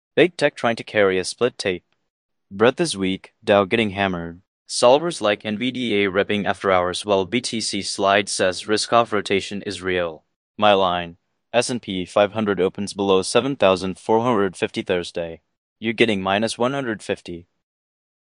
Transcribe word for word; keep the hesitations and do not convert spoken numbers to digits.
Big tech trying to carry a split tape. Breadth is weak, Dow getting hammered. Solvers like NVDA ripping after hours while B T C slide says risk-off rotation is real. My line. S and P five hundred opens below seven thousand four hundred fifty Thursday. You're getting minus one hundred fifty.